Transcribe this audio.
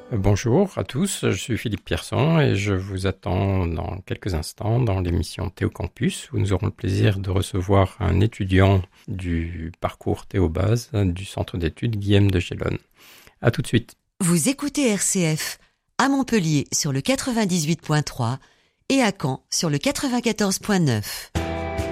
Bonjour à tous, je suis Philippe Pierson et je vous attends dans quelques instants dans l'émission Théocampus où nous aurons le plaisir de recevoir un étudiant du parcours Théobase du centre d'études Guillaume de Gélonne. A tout de suite. Vous écoutez RCF à Montpellier sur le 98.3 et à Caen sur le 94.9.